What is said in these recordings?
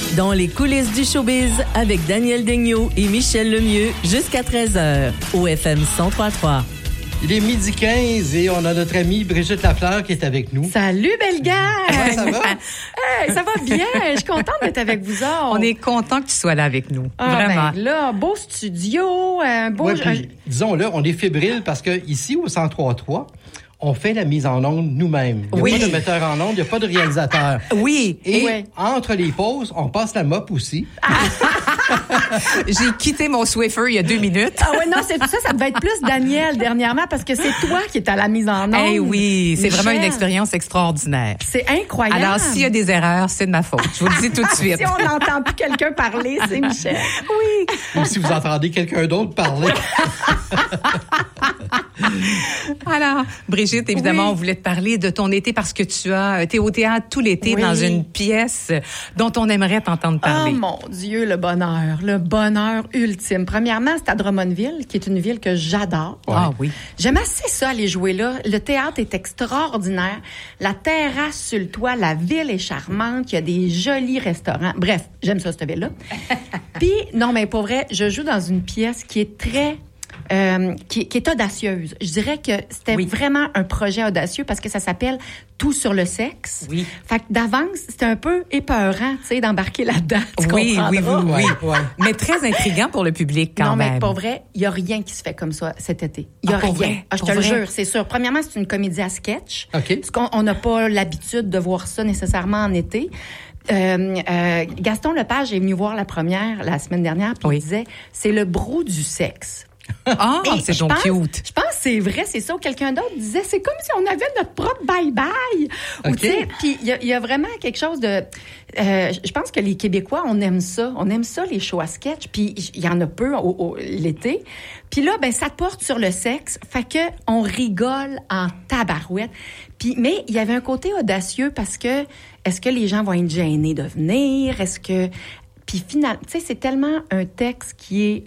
Dans les coulisses du showbiz avec Daniel Daigneault et Michel Lemieux jusqu'à 13h au FM 103.3. Il est 12h15 et on a notre amie Brigitte Lafleur qui est avec nous. Salut, belle gang! Ça va? Hey, ça va bien. Je suis contente d'être avec vous autres. On est content que tu sois là avec nous. Vraiment. Ben là, beau studio, un beau... Ouais, puis, disons-le, on est fébrile parce que ici, au 103.3, on fait la mise en onde nous-mêmes. Il n'y a pas de metteur en onde, il n'y a pas de réalisateur. Oui. Et entre les pauses, on passe la mop aussi. J'ai quitté mon Swiffer il y a 2 minutes. Ah ouais, non, c'est ça devait être plus Daniel dernièrement parce que c'est toi qui es à la mise en onde. Eh oui, c'est Michel. vraiment une expérience extraordinaire. C'est incroyable. Alors, s'il y a des erreurs, c'est de ma faute. Je vous le dis tout de suite. Si on n'entend plus quelqu'un parler, c'est Michel. Oui. Ou si vous entendez quelqu'un d'autre parler. Alors, Brigitte, évidemment, on voulait te parler de ton été parce que tu as été au théâtre tout l'été dans une pièce dont on aimerait t'entendre parler. Oh mon Dieu, le bonheur ultime. Premièrement, c'est à Drummondville, qui est une ville que j'adore. Ah oui. J'aime assez ça, aller jouer là. Le théâtre est extraordinaire. La terrasse sur le toit, la ville est charmante. Il y a des jolis restaurants. Bref, j'aime ça, cette ville-là. Puis, non, mais pour vrai, je joue dans une pièce qui est très... qui est audacieuse. Je dirais que c'était vraiment un projet audacieux parce que ça s'appelle Tout sur le sexe. Oui. Fait que d'avance, c'était un peu épeurant, tu sais, d'embarquer là-dedans. Oui. Mais très intriguant pour le public quand même. Non, mais pour vrai, il y a rien qui se fait comme ça cet été. Il y a rien. Vrai? Je te le jure, c'est sûr. Premièrement, c'est une comédie à sketch. OK. Parce qu'on n'a pas l'habitude de voir ça nécessairement en été. Gaston Lepage est venu voir la première la semaine dernière, puis il disait, c'est le brou du sexe. Ah, c'est donc cute. Je pense que c'est vrai, c'est ça. Ou quelqu'un d'autre disait, c'est comme si on avait notre propre bye-bye. Ou tu sais, puis il y a vraiment quelque chose de... je pense que les Québécois, on aime ça. On aime ça, les shows à sketch. Puis il y en a peu l'été. Puis là, ben ça porte sur le sexe. Fait que on rigole en tabarouette. Puis, mais il y avait un côté audacieux parce que est-ce que les gens vont être gênés de venir? Est-ce que... Puis finalement, tu sais, c'est tellement un texte qui est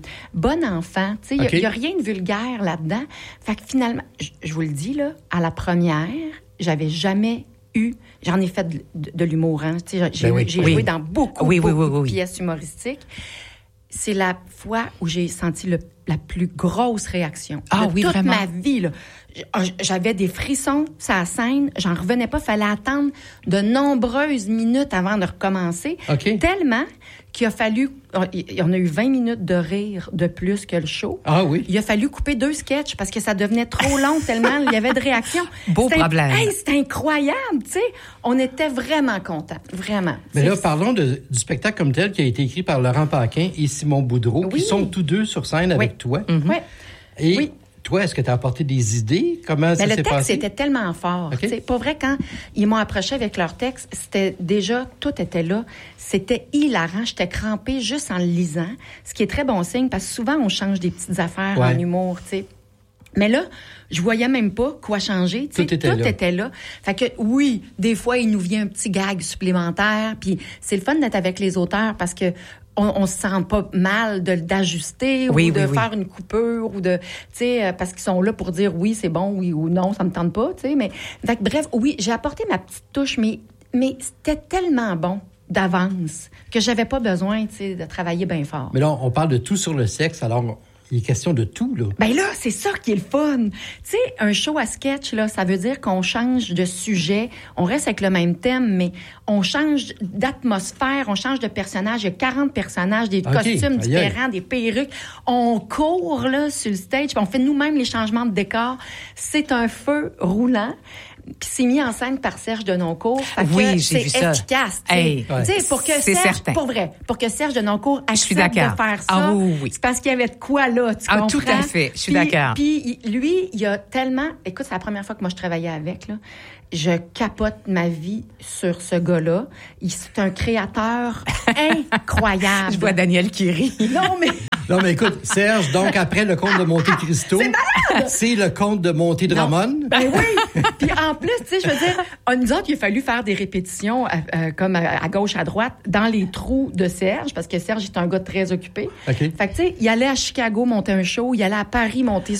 bon enfant. Tu sais, il y a rien de vulgaire là-dedans. Fait que finalement, je vous le dis, là, à la première, j'avais jamais eu... J'en ai fait de l'humour, hein. Tu sais, j'ai joué dans beaucoup de pièces humoristiques. C'est la fois où j'ai senti la plus grosse réaction de toute vraiment? ma vie, là. J'avais des frissons sur la scène, j'en revenais pas, fallait attendre de nombreuses minutes avant de recommencer, tellement qu'il a fallu, on a eu 20 minutes de rire de plus que le show. Ah oui? Il a fallu couper 2 sketchs parce que ça devenait trop long tellement il y avait de réactions. Beau problème. C'était incroyable, tu sais. On était vraiment contents, vraiment. Mais là, parlons du spectacle comme tel qui a été écrit par Laurent Paquin et Simon Boudreau, qui sont tous deux sur scène avec toi. Oui. Et toi, est-ce que tu as apporté des idées? Comment ça s'est passé? Le texte était tellement fort. Pas vrai, quand ils m'ont approché avec leur texte, c'était déjà, tout était là. C'était hilarant. J'étais crampée juste en le lisant. Ce qui est très bon signe, parce que souvent, on change des petites affaires en humour, tu sais. Mais là, je voyais même pas quoi changer. Tout était là. Fait que oui, des fois, il nous vient un petit gag supplémentaire. Puis c'est le fun d'être avec les auteurs parce que on se sent pas mal d'ajuster ou de faire une coupure ou de, tu sais, parce qu'ils sont là pour dire oui, c'est bon, oui ou non, ça me tente pas, tu sais. Mais fait que, bref, oui, j'ai apporté ma petite touche, mais c'était tellement bon d'avance que j'avais pas besoin, tu sais, de travailler bien fort. Mais là, on parle de tout sur le sexe, alors il est question de tout, là. Ben là, c'est ça qui est le fun. Tu sais, un show à sketch, là, ça veut dire qu'on change de sujet, on reste avec le même thème, mais on change d'atmosphère, on change de personnage. Il y a 40 personnages, des costumes différents, des perruques. On court, là, sur le stage, puis on fait nous-mêmes les changements de décor. C'est un feu roulant. Puis c'est mis en scène par Serge Denoncourt. Oui, j'ai vu ça. C'est efficace. Tu sais, pour que Serge, certain. pour vrai, pour que Serge Denoncourt accepte de faire ça, c'est parce qu'il y avait de quoi là, tu comprends? Tout à fait, je suis d'accord. Puis lui, il y a tellement... Écoute, c'est la première fois que moi je travaillais avec, là. Je capote ma vie sur ce gars-là. C'est un créateur incroyable. Je vois Daniel qui rit. Non, mais écoute, Serge, donc après le conte de Monte Cristo, c'est le conte de Monte Drummond. Ben oui! Puis en plus, tu sais, je veux dire, nous autres, il a fallu faire des répétitions comme à gauche, à droite, dans les trous de Serge, parce que Serge est un gars très occupé. Fait que, tu sais, il allait à Chicago monter un show, il allait à Paris monter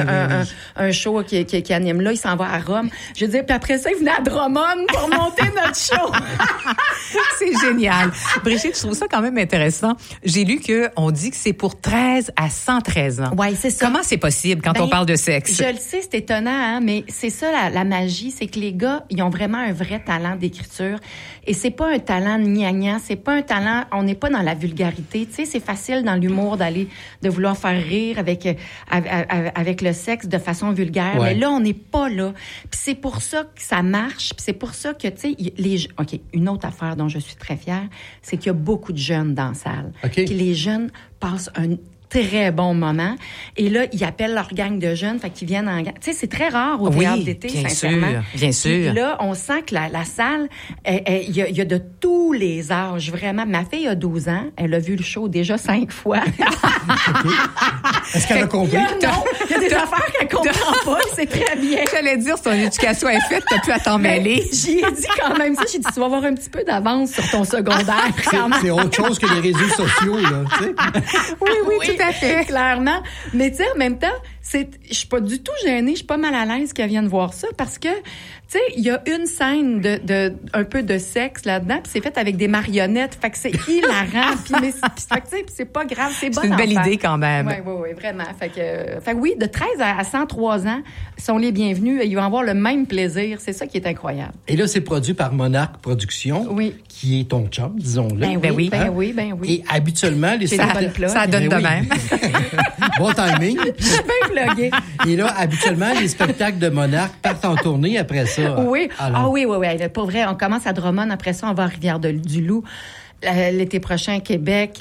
un show qui anime là, il s'en va à Rome. Je veux dire, puis après ça, il venait à Drummond pour monter notre show. C'est Génial. Brigitte, je trouve ça quand même intéressant. J'ai lu qu'on dit que c'est pour 13 à 113 ans. Oui, c'est ça. Comment c'est possible quand on parle de sexe? Je le sais, c'est étonnant, hein, mais c'est ça la magie, c'est que les gars, ils ont vraiment un vrai talent d'écriture. Et c'est pas un talent gnagnan, c'est pas un talent, on n'est pas dans la vulgarité. Tu sais, c'est facile dans l'humour de vouloir faire rire avec le sexe de façon vulgaire. Ouais. Mais là, on n'est pas là. Puis c'est pour ça que ça marche. Puis c'est pour ça que, tu sais, OK, une autre affaire dont je suis très fière, c'est qu'il y a beaucoup de jeunes dans la salle. Okay. Puis les jeunes passent un très bon moment. Et là, ils appellent leur gang de jeunes, fait qu'ils viennent en gang. Tu sais, c'est très rare au théâtre d'été, sincèrement. Bien sûr. Et là, on sent que la salle, il y a de tous les âges, vraiment. Ma fille a 12 ans, elle a vu le show déjà 5 fois. Est-ce qu'elle a compris? Non, il y a des affaires qu'elle comprend pas, c'est très bien. J'allais dire, son éducation est faite, t'as plus à t'en mêler. J'y ai dit quand même ça, j'ai dit, tu vas avoir un petit peu d'avance sur ton secondaire. C'est autre chose que les réseaux sociaux, là, tu sais. Oui, tout à fait. Clairement. Mais tu sais, en même temps, je suis pas du tout gênée, je suis pas mal à l'aise qu'elle vienne voir ça parce que, tu sais, il y a une scène de un peu de sexe là-dedans, puis c'est fait avec des marionnettes, fait que c'est hilarant, puis c'est pas grave, c'est bon. C'est une belle idée quand même. Oui, vraiment. Fait que oui, de 13 à 103 ans, sont les bienvenus, ils vont avoir le même plaisir, c'est ça qui est incroyable. Et là, c'est produit par Monarque Productions, qui est ton chum, disons-le. Ben oui. Et habituellement, les spectacles... Ça donne de même. Bon timing. Je suis bien pluguée. Et là, habituellement, les spectacles de Monarque partent en tournée après ça. Oui. Oui. Pour vrai, on commence à Drummond, après ça, on va à Rivière-du-Loup. L'été prochain, Québec,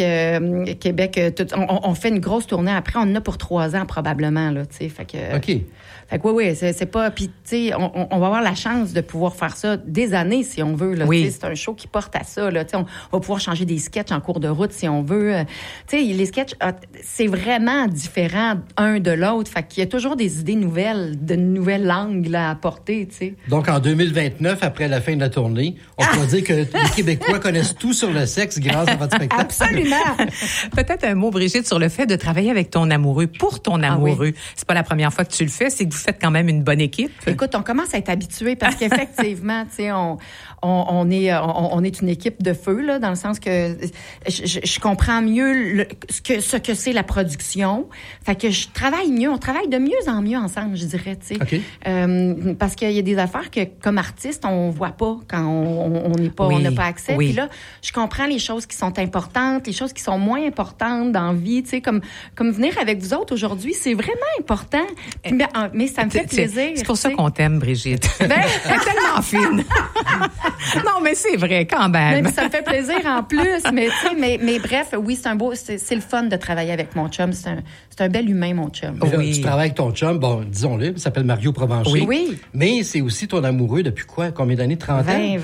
on fait une grosse tournée. Après, on en a pour 3 ans probablement, là, tu sais. Fait que. OK. Fait que oui, c'est pas. Puis, tu sais, on va avoir la chance de pouvoir faire ça des années si on veut, là. Oui. Tu sais, c'est un show qui porte à ça, là. Tu sais, on va pouvoir changer des sketchs en cours de route si on veut. Tu sais, les sketchs, c'est vraiment différent un de l'autre. Fait qu'il y a toujours des idées nouvelles, de nouvelles langues, là, à apporter, tu sais. Donc, en 2029, après la fin de la tournée, on peut dire que les Québécois connaissent tout sur le sexe grâce à votre spectacle. Absolument. Peut-être un mot, Brigitte, sur le fait de travailler avec ton amoureux, pour ton amoureux. Oui. C'est pas la première fois que tu le fais, c'est que vous faites quand même une bonne équipe. Écoute, on commence à être habitués parce qu'effectivement, tu sais, on est une équipe de feu, là, dans le sens que je comprends mieux ce que c'est la production. Fait que je travaille mieux, on travaille de mieux en mieux ensemble, je dirais, tu sais. Okay. Parce qu'il y a des affaires que, comme artiste, on voit pas quand on n'est pas, on n'a pas accès. Oui. Puis là, je comprends les choses qui sont importantes, les choses qui sont moins importantes dans la vie, tu sais, comme venir avec vous autres aujourd'hui, c'est vraiment important. Mais ça me fait plaisir. C'est pour ça qu'on t'aime, Brigitte. Ben, elle est tellement fine. Non, mais c'est vrai, quand même. Mais ça me fait plaisir en plus. Mais, tu sais, mais bref, oui, c'est le fun de travailler avec mon chum. C'est un bel humain, mon chum. Mais là, tu travailles avec ton chum, bon, disons-le, il s'appelle Mario Provencher. Oui. Mais c'est aussi ton amoureux depuis quoi? Combien d'années? 30 ans?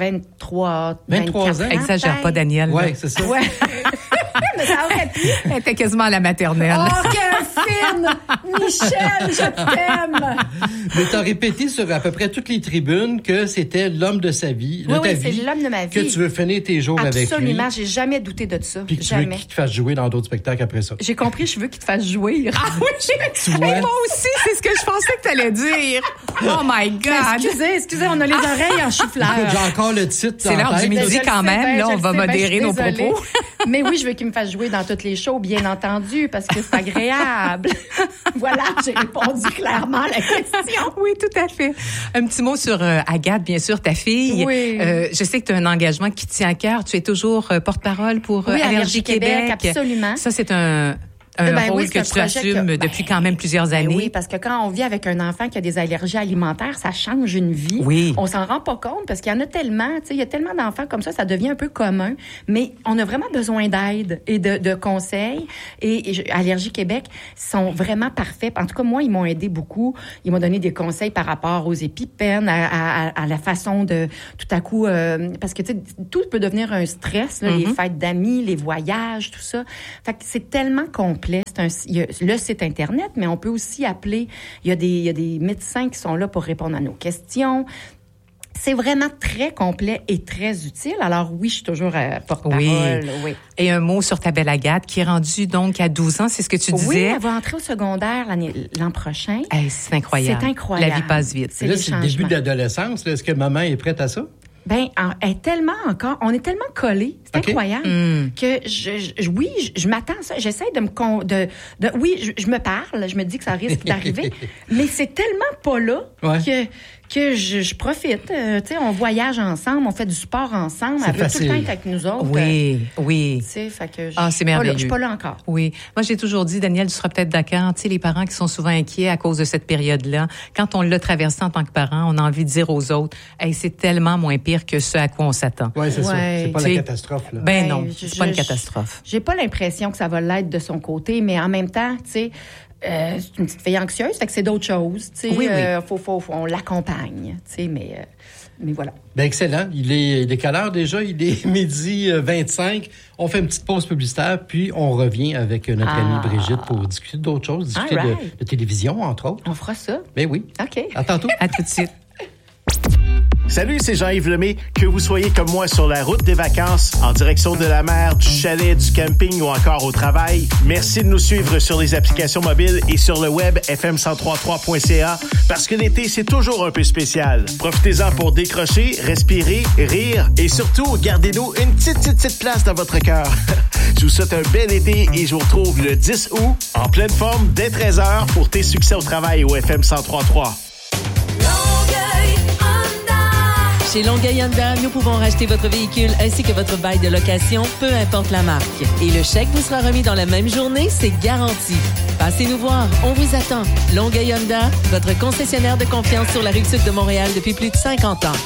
23 ans? Exagère pas, Daniel. Oui, c'est ça. Ouais. Mais ça aurait pu. Elle était quasiment à la maternelle. Oh, quelle fine! Michel, je t'aime! Mais t'as répété sur à peu près toutes les tribunes que c'était l'homme de sa vie, oui, c'est l'homme de ma vie. Que tu veux finir tes jours avec lui. Absolument, j'ai jamais douté de ça. Puis que tu veux qu'il te fasse jouer dans d'autres spectacles après ça. J'ai compris, je veux qu'il te fasse jouer. Ah oui, tu vois? Et moi aussi, c'est ce que je pensais que t'allais dire. Oh my God! Excusez, on a les oreilles en chou-fleur. J'ai encore le titre. C'est l'heure du midi quand même. Là, on va modérer nos propos. Mais oui, je veux qu'il me fasse jouer dans toutes les shows, bien entendu, parce que c'est agréable. Voilà, j'ai répondu clairement à la question. Oui, tout à fait. Un petit mot sur Agathe, bien sûr, ta fille. Oui. Je sais que tu as un engagement qui te tient à cœur. Tu es toujours porte-parole pour Allergie Québec. Absolument. Ça, c'est un rôle que tu assumes depuis quand même plusieurs années. Oui, parce que quand on vit avec un enfant qui a des allergies alimentaires, ça change une vie. Oui. On s'en rend pas compte parce qu'il y en a tellement, tu sais, il y a tellement d'enfants comme ça devient un peu commun. Mais on a vraiment besoin d'aide et de conseils. Et Allergie Québec sont vraiment parfaits. En tout cas, moi, ils m'ont aidé beaucoup. Ils m'ont donné des conseils par rapport aux épipènes, à la façon de, tout à coup, parce que, tu sais, tout peut devenir un stress, là, les fêtes d'amis, les voyages, tout ça. Fait que c'est tellement complet. Il y a le site Internet, mais on peut aussi appeler. Il y a des médecins qui sont là pour répondre à nos questions. C'est vraiment très complet et très utile. Alors oui, je suis toujours porte-parole. Oui. Et un mot sur ta belle Agathe, qui est rendue donc à 12 ans, c'est ce que tu disais? Oui, elle va entrer au secondaire l'an prochain. Hey, c'est incroyable. C'est incroyable. La vie passe vite. C'est le début de l'adolescence. Est-ce que maman est prête à ça? elle est tellement encore... On est tellement collés, c'est incroyable, que je m'attends à ça. J'essaie de me... oui, je me parle, je me dis que ça risque d'arriver, mais c'est tellement pas là que je profite. Tu sais, on voyage ensemble, on fait du sport ensemble. Elle veut tout le temps être avec nous autres. Oui. Tu sais, fait que c'est merveilleux. Je suis pas là encore. Oui. Moi, j'ai toujours dit, Daniel, tu seras peut-être d'accord. Tu sais, les parents qui sont souvent inquiets à cause de cette période-là, quand on l'a traversé en tant que parent, on a envie de dire aux autres, hey, c'est tellement moins pire que ce à quoi on s'attend. Oui, c'est ça. C'est pas la catastrophe, là. Non, c'est pas une catastrophe. J'ai pas l'impression que ça va l'être de son côté, mais en même temps, tu sais, c'est une petite fille anxieuse, fait que c'est d'autres choses, tu sais. Faut on l'accompagne, tu sais, mais voilà. Ben excellent. Il est quelle heure déjà? Il est 12h25. On fait une petite pause publicitaire, puis on revient avec notre amie Brigitte pour discuter d'autres choses, discuter de télévision, entre autres. On fera ça? Ben oui. OK. À tantôt. À tout de suite. Salut, c'est Jean-Yves Lemay. Que vous soyez comme moi sur la route des vacances, en direction de la mer, du chalet, du camping ou encore au travail, merci de nous suivre sur les applications mobiles et sur le web fm1033.ca parce que l'été, c'est toujours un peu spécial. Profitez-en pour décrocher, respirer, rire et surtout, gardez-nous une petite place dans votre cœur. Je vous souhaite un bel été et je vous retrouve le 10 août en pleine forme dès 13h pour tes succès au travail au FM 1033. Chez Longueuil Honda, nous pouvons racheter votre véhicule ainsi que votre bail de location, peu importe la marque. Et le chèque vous sera remis dans la même journée, c'est garanti. Passez nous voir, on vous attend. Longueuil Honda, votre concessionnaire de confiance sur la Rive-Sud de Montréal depuis plus de 50 ans.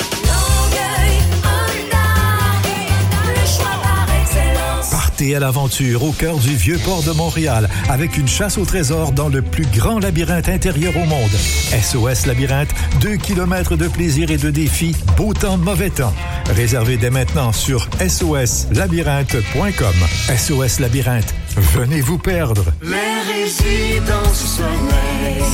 Partez à l'aventure au cœur du Vieux-Port de Montréal avec une chasse au trésor dans le plus grand labyrinthe intérieur au monde. SOS Labyrinthe, 2 kilomètres de plaisir et de défis, beau temps, mauvais temps. Réservez dès maintenant sur soslabyrinthe.com. SOS Labyrinthe, venez vous perdre. Les résidences du soleil.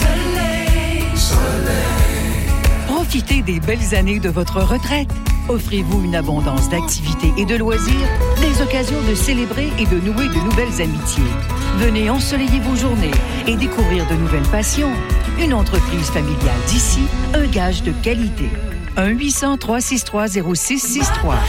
Profitez des belles années de votre retraite. Offrez-vous une abondance d'activités et de loisirs, des occasions de célébrer et de nouer de nouvelles amitiés. Venez ensoleiller vos journées et découvrir de nouvelles passions. Une entreprise familiale d'ici, un gage de qualité. 1-800-363-0663.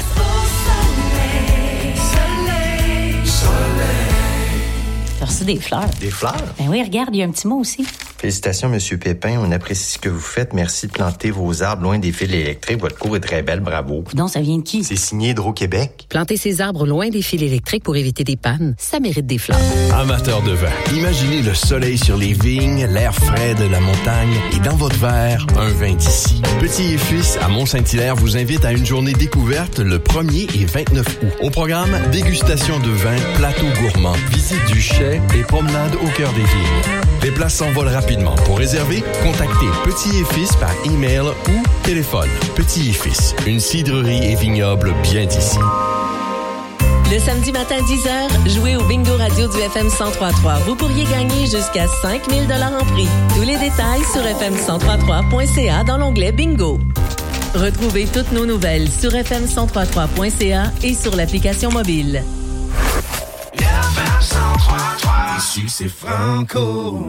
T'as reçu des fleurs. Des fleurs? Ben oui, regarde, il y a un petit mot aussi. Félicitations, Monsieur Pépin. On apprécie ce que vous faites. Merci de planter vos arbres loin des fils électriques. Votre cour est très belle. Bravo. Non, ça vient de qui? C'est signé Hydro-Québec. Planter ses arbres loin des fils électriques pour éviter des pannes, ça mérite des fleurs. Amateurs de vin, imaginez le soleil sur les vignes, l'air frais de la montagne et dans votre verre, un vin d'ici. Petit et Fils à Mont-Saint-Hilaire vous invite à une journée découverte le 1er et 29 août. Au programme, dégustation de vin, plateau gourmand, visite du chai et promenade au cœur des vignes. Les places s'envolent rapidement. Pour réserver, contactez Petit et Fils par email ou téléphone. Petit et Fils, une cidrerie et vignoble bien d'ici. Le samedi matin 10h, jouez au Bingo Radio du FM 1033. Vous pourriez gagner jusqu'à 5 000 $ en prix. Tous les détails sur fm1033.ca dans l'onglet Bingo. Retrouvez toutes nos nouvelles sur fm1033.ca et sur l'application mobile. Ici, c'est Franco.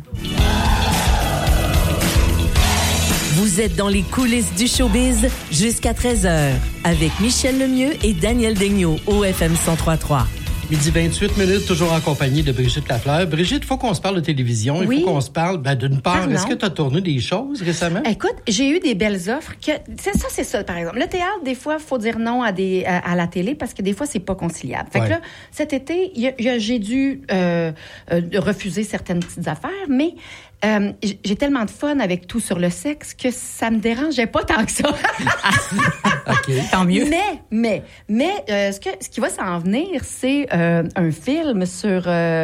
Vous êtes dans les coulisses du showbiz jusqu'à 13h avec Michel Lemieux et Daniel Daigneault au FM 1033. Midi 28 minutes, toujours en compagnie de Brigitte Lafleur. Brigitte, il faut qu'on se parle de télévision. Il faut qu'on se parle, d'une part, est-ce que tu as tourné des choses récemment? Écoute, j'ai eu des belles offres. C'est ça, par exemple. Le théâtre, des fois, il faut dire non à la télé parce que des fois, c'est pas conciliable. Fait que là, cet été, j'ai dû refuser certaines petites affaires, mais j'ai tellement de fun avec Tout sur le sexe que ça me dérangeait pas tant que ça. OK, tant mieux. Mais ce qui va s'en venir, c'est un film sur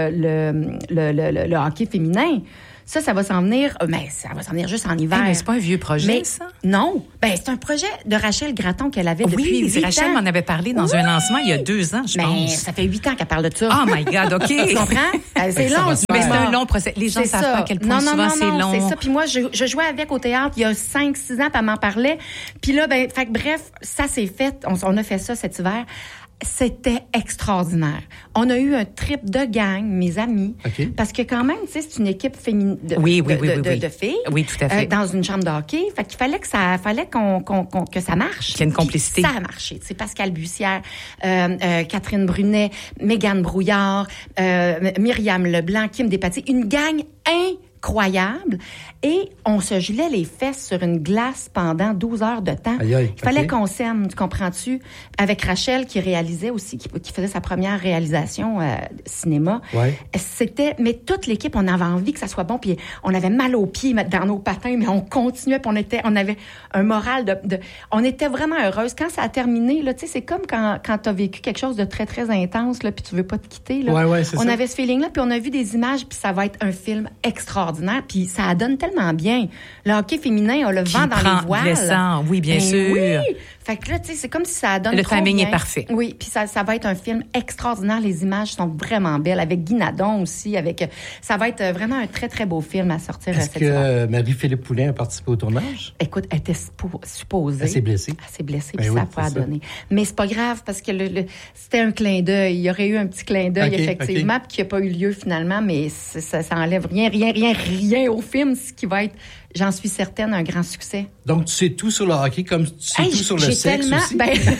le hockey féminin. Ça va s'en venir, mais ça va s'en venir juste en hiver. Mais c'est pas un vieux projet, ça? Non. C'est un projet de Rachel Gratton qu'elle avait depuis 8 ans. Rachel m'en avait parlé dans un lancement il y a 2 ans, je pense. Ça fait 8 ans qu'elle parle de ça. Oh my God, OK. Tu comprends? C'est long. Mais c'est un long procès. Les gens ne savent pas à quel point souvent c'est long. C'est ça. Puis moi, je jouais avec au théâtre il y a 5-6 ans, puis elle m'en parlait. Puis là, bref, ça s'est fait. On a fait ça cet hiver. C'était extraordinaire. On a eu un trip de gang, mes amis, parce que quand même, tu sais, c'est une équipe féminine de filles. Oui, tout à fait. Dans une chambre de hockey. Fait qu'il fallait que ça marche. Qu'il y ait une complicité. Puis ça a marché. C'est Pascal Bussière, Catherine Brunet, Mégane Brouillard, Myriam Leblanc, Kim Despatie. Une gang incroyable. Et on se gelait les fesses sur une glace pendant 12 heures de temps. Il fallait qu'on s'aime, tu comprends-tu? Avec Rachel, qui réalisait aussi, qui faisait sa première réalisation cinéma. Ouais. Mais toute l'équipe, on avait envie que ça soit bon, puis on avait mal aux pieds dans nos patins, mais on continuait, puis on avait un moral on était vraiment heureuse. Quand ça a terminé, là, tu sais, c'est comme quand t'as vécu quelque chose de très, très intense, là, puis tu veux pas te quitter, là. On avait ce feeling-là, puis on a vu des images, puis ça va être un film extraordinaire, puis ça donne tellement bien. Le hockey féminin a le vent dans les voiles. Oui, bien sûr. Oui. Fait que là, tu sais, c'est comme si ça donne le trop timing bien. Est parfait. Oui, puis ça va être un film extraordinaire. Les images sont vraiment belles. Avec Guy Nadon aussi. Ça va être vraiment un très, très beau film à sortir Est-ce cet hiver. que Marie-Philippe Poulin a participé au tournage? Écoute, elle était supposée. Elle s'est blessée. Puis ça n'a pas donné. Mais c'est pas grave parce que c'était un clin d'œil. Il y aurait eu un petit clin d'œil, effectivement, puis qui n'a pas eu lieu finalement, mais ça enlève rien au film, ce qui va être, j'en suis certaine, un grand succès. Donc, tu sais tout sur le hockey comme tu sais tout sur le sexe aussi?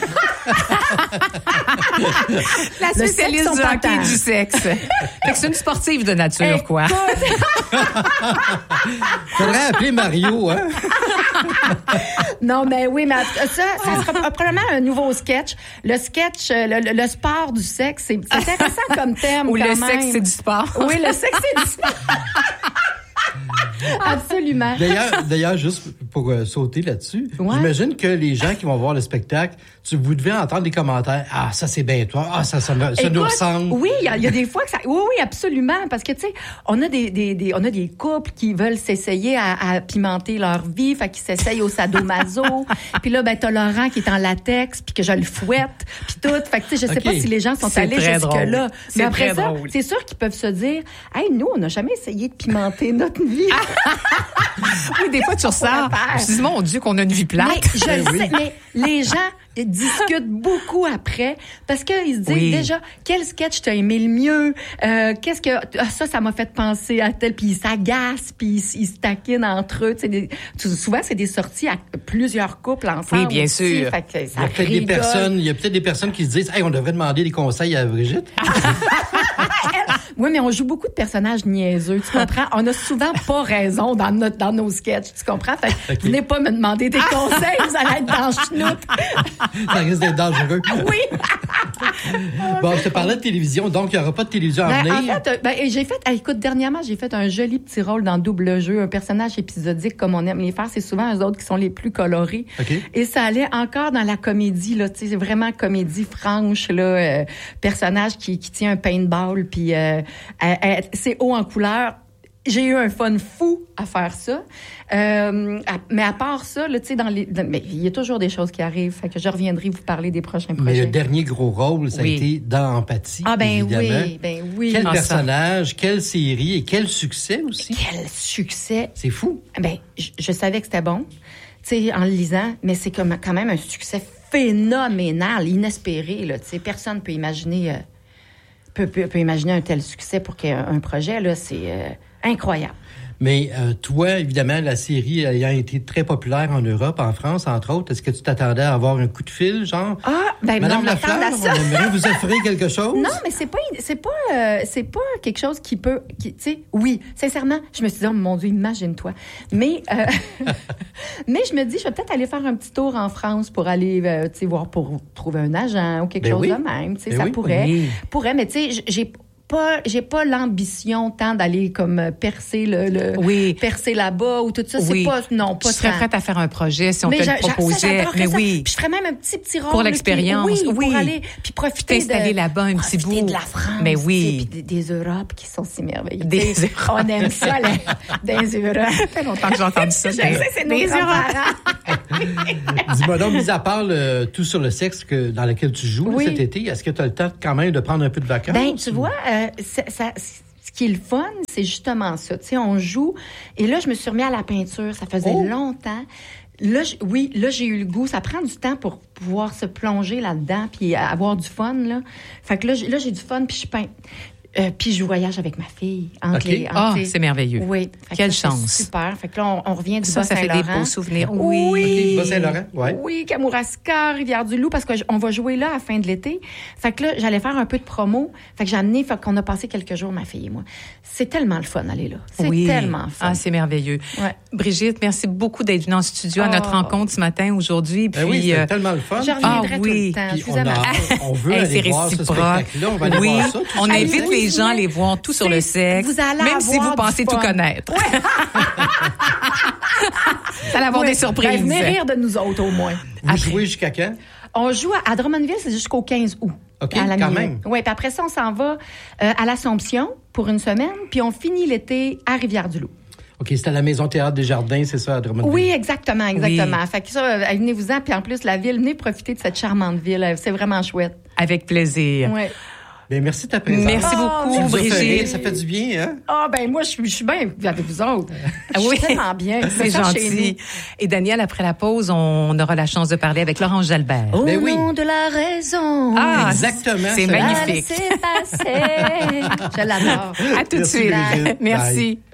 La spécialiste du hockey et du sexe. Fait que c'est une sportive de nature, quoi. Faudrait appeler Mario, hein? Non, mais oui, mais ça sera probablement un nouveau sketch. Le sketch, le sport du sexe, c'est intéressant comme thème. Ou quand le même. Sexe, c'est du sport. Oui, le sexe, c'est du sport. Absolument. D'ailleurs, juste pour sauter là-dessus, j'imagine que les gens qui vont voir le spectacle, vous devez entendre des commentaires. Ah, ça c'est bien toi. Ah, ça nous ressemble. Oui, il y a des fois que ça. Oui, absolument, parce que tu sais, on a des couples qui veulent s'essayer à pimenter leur vie, fait qu'ils s'essayent au sadomaso. Puis là, ben t'as Laurent qui est en latex, puis que je le fouette, puis tout. Fait que tu sais, je sais pas si les gens sont allés jusque-là. Mais après ça, c'est sûr qu'ils peuvent se dire, hey, nous, on n'a jamais essayé de pimenter notre vie. Oui, des fois tu ressors. Je me dis, mon Dieu, qu'on a une vie plate. Mais je le sais, mais les gens discutent beaucoup après parce qu'ils se disent déjà quel sketch t'as aimé le mieux, qu'est-ce que ça m'a fait penser à tel, puis ils s'agacent, puis ils se taquinent entre eux. Souvent c'est des sorties à plusieurs couples ensemble. Oui, bien sûr. Fait que ça il y a peut-être des personnes qui se disent, hey, on devrait demander des conseils à Brigitte. Oui, mais on joue beaucoup de personnages niaiseux, tu comprends? On a souvent pas raison dans nos sketchs, tu comprends? Fait que venez pas me demander des conseils, vous allez être dans le chenoute. Ça risque d'être dangereux. Oui. Bon, je te parlais de télévision, donc il n'y aura pas de télévision à venir. En fait, écoute, dernièrement, j'ai fait un joli petit rôle dans Double Jeu, un personnage épisodique comme on aime les faire. C'est souvent eux autres qui sont les plus colorés. Okay. Et ça allait encore dans la comédie, là, tu sais, c'est vraiment comédie franche, là, personnage qui tient un paintball, puis c'est haut en couleur. J'ai eu un fun fou à faire ça. Mais à part ça, tu sais, mais il y a toujours des choses qui arrivent. Fait que je reviendrai vous parler des prochains projets. Mais le dernier gros rôle, ça a été dans Empathie. Ah, ben évidemment. oui. Quel personnage, quelle série et quel succès aussi. Quel succès. C'est fou. Ben, je savais que c'était bon, tu sais, en le lisant, mais c'est quand même un succès phénoménal, inespéré, là. Tu sais, personne peut imaginer, peut imaginer un tel succès pour un projet, là. C'est incroyable. Mais toi, évidemment, la série ayant été très populaire en Europe, en France, entre autres, est-ce que tu t'attendais à avoir un coup de fil, genre? Madame Lafleur, on aimerait vous offrir quelque chose? Non, mais c'est pas quelque chose qui peut, tu sais, oui, sincèrement, je me suis dit, oh mon Dieu, imagine-toi. Mais, mais je me dis, je vais peut-être aller faire un petit tour en France pour aller, tu sais, voir, pour trouver un agent ou quelque chose de même, tu sais, ça pourrait, mais tu sais, j'ai pas l'ambition tant d'aller comme percer percer là-bas ou tout ça. C'est pas, non, pas. Je serais prête à faire un projet si on te le proposait. Mais oui. Puis je ferais même un petit rôle. Pour l'expérience. Pour aller, puis profiter t'installer là-bas un petit bout. de la France. Mais oui. Puis des Europes qui sont si merveilleuses. Des Europes. On aime ça, des Europes. Ça fait longtemps que j'ai entendu ça. C'est nos Europes. Dis-moi donc, mis à part tout sur le sexe dans lequel tu joues cet été, est-ce que tu as le temps quand même de prendre un peu de vacances? Ben, tu vois, ce qui est le fun, c'est justement ça. Tu sais, on joue. Et là, je me suis remis à la peinture. Ça faisait longtemps. Là, j'ai eu le goût. Ça prend du temps pour pouvoir se plonger là-dedans puis avoir du fun, là. Fait que là, j'ai du fun puis je peins. Puis je voyage avec ma fille. C'est merveilleux. Oui. Quelle chance. C'est super. Fait que là, on revient du Bas-Saint-Laurent. Ça fait des beaux souvenirs. Oui. Bas-Saint-Laurent, oui. Oui, Kamouraska, Rivière-du-Loup, parce qu'on va jouer là à la fin de l'été. Fait que là, j'allais faire un peu de promo. Fait que j'ai amené, fait qu'on a passé quelques jours, ma fille et moi. C'est tellement le fun d'aller là. C'est tellement fun. Ah, c'est merveilleux. Ouais. Brigitte, merci beaucoup d'être venue en studio à notre rencontre ce matin, aujourd'hui. Puis, oui, c'est tellement le fun. Je reviendrai tout le temps. Puis on veut aller voir ce spectacle-là. On va aller voir ça. On invite les gens à les voir tout sur le sexe, vous allez même si vous pensez tout connaître. Ouais. Ça va avoir des surprises. Venez rire de nous autres, au moins. Vous jouez jusqu'à quand? On joue à Drummondville, c'est jusqu'au 15 août. OK, quand même. Oui, puis après ça, on s'en va à l'Assomption pour une semaine, puis on finit l'été à Rivière-du-Loup. OK, c'est à la Maison Théâtre des Jardins, c'est ça, à Drummondville? Oui, exactement. Oui. Fait que ça, venez-vous-en, puis en plus, la ville, venez profiter de cette charmante ville. C'est vraiment chouette. Avec plaisir. Oui. Bien, merci de ta présence. Merci beaucoup, Brigitte. Ça fait du bien, hein? Moi, je suis bien avec vous autres. Je suis tellement bien. C'est gentil. Et Daniel, après la pause, on aura la chance de parler avec Laurence Jalbert. Au nom de la raison. Ah, exactement. C'est magnifique. Je l'adore. À tout de suite. Merci.